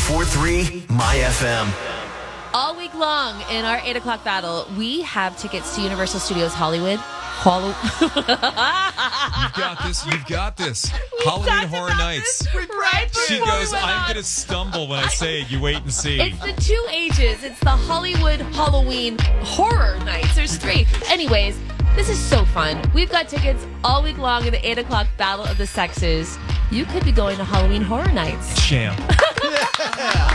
94.3 My FM. All week long in our 8 o'clock battle, we have tickets to Universal Studios Hollywood. You've got this. Halloween Horror Nights. She goes, I'm going to stumble when I say it. You wait and see. It's the two H's. It's the Hollywood Halloween Horror Nights. There's three. Anyways, this is so fun. We've got tickets all week long in the 8 o'clock Battle of the Sexes. You could be going to Halloween Horror Nights. Sham.